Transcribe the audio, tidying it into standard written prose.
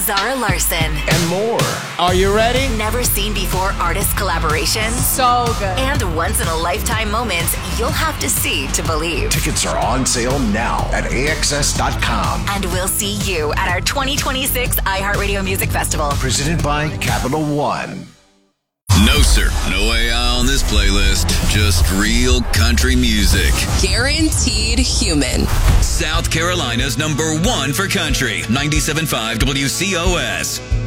Zara Larson. And more. Are you ready? Never seen before artist collaborations. So good. And once in a lifetime moments you'll have to see to believe. Tickets are on sale now at AXS.com. And we'll see you at our 2026 iHeartRadio Music Festival. Presented by Capital One. No, sir. No AI on this playlist. Just real country music. Guaranteed human. South Carolina's #1 for country. 97.5 WCOS.